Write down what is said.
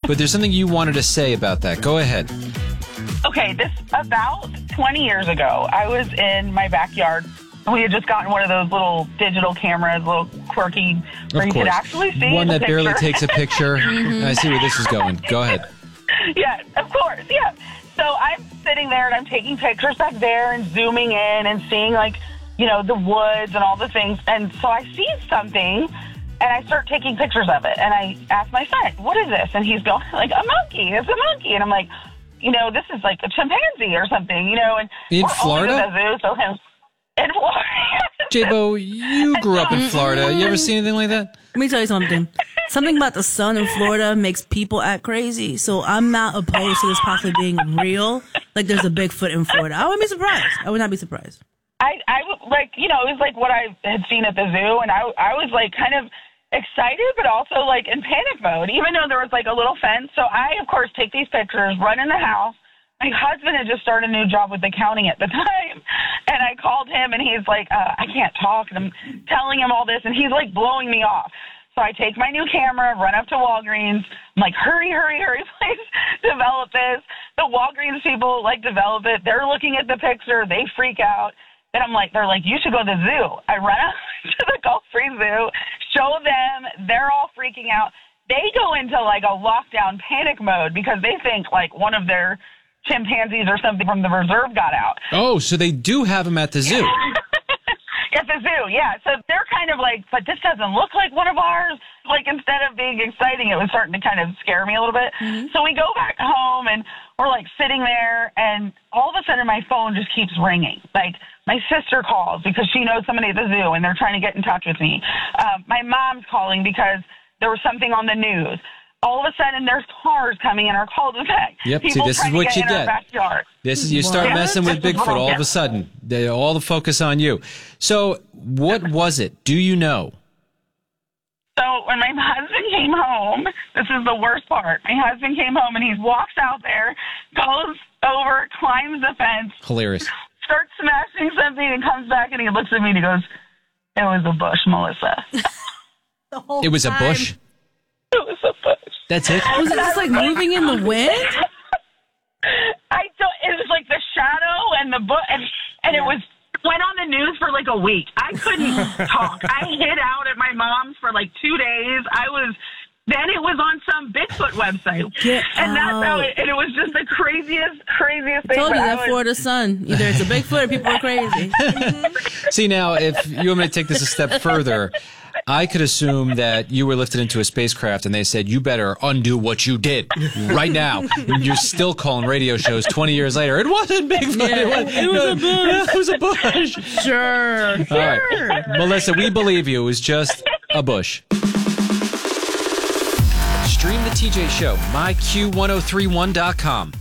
but there's something you wanted to say about that. Go ahead. Okay, this about 20 years ago, I was in my backyard. We had just gotten one of those little digital cameras, little quirky, where you could actually see one the that picture. barely takes a picture. I see where this is going. Go ahead. Yeah, of course, yeah. So I'm sitting there and I'm taking pictures back there and zooming in and seeing, like, you know, the woods and all the things. And so I see something and I start taking pictures of it. And I ask my son, what is this? And he's going, like, a monkey. It's a monkey. And I'm like, you know, this is like a chimpanzee or something, you know. And in we're Florida? At the zoo, so him in Florida. J-Bo, you grew up in Florida. You ever see anything like that? Let me tell you something. Something about the sun in Florida makes people act crazy. So I'm not opposed to this possibly being real. Like there's a Bigfoot in Florida. I wouldn't be surprised. I would not be surprised. I like, you know, it was like what I had seen at the zoo, and I was like kind of excited, but also like in panic mode, even though there was like a little fence. So I, of course, take these pictures, run in the house. My husband had just started a new job with accounting at the time, and I called him, and he's like, I can't talk, and I'm telling him all this, and he's like blowing me off. So I take my new camera, run up to Walgreens. I'm like, hurry, please develop this. The Walgreens people like develop it. They're looking at the picture. They freak out. Then I'm like, they're like, you should go to the zoo. I run up to the Gulf Free Zoo, show them. They're all freaking out. They go into like a lockdown panic mode because they think like one of their chimpanzees or something from the reserve got out. Oh, so they do have them at the zoo. At the zoo, yeah. So they're kind of like, but this doesn't look like one of ours. Like, instead of being exciting, it was starting to kind of scare me a little bit. Mm-hmm. So we go back home, and we're, like, sitting there, and all of a sudden my phone just keeps ringing. Like, my sister calls because she knows somebody at the zoo, and they're trying to get in touch with me. My mom's calling because there was something on the news. All of a sudden, there's cars coming in our cul-de-sac. Yep, People see, this is what you get. This is, you start messing with Bigfoot all of a sudden. All the focus on you. So, what was it? Do you know? So, when my husband came home, this is the worst part. My husband came home, and he walks out there, goes over, climbs the fence. Hilarious. Starts smashing something, and comes back, and he looks at me, and he goes, it was a bush, Melissa. It was a bush? It was a bush. That's it? Was it just like moving in the wind? It was like the shadow and the book, and it went on the news for like a week. I couldn't talk. I hid out at my mom's for like 2 days. Then it was on some Bigfoot website. And that's how it was just the craziest thing. I told you that Florida sun. Either it's a Bigfoot or people are crazy. See, now, if you want me to take this a step further, I could assume that you were lifted into a spacecraft and they said, you better undo what you did right now. And you're still calling radio shows 20 years later. It wasn't Bigfoot. Yeah, it was a bush. It was a bush. Sure. All right. Melissa, we believe you. It was just a bush. Stream the TJ Show, myQ1031.com.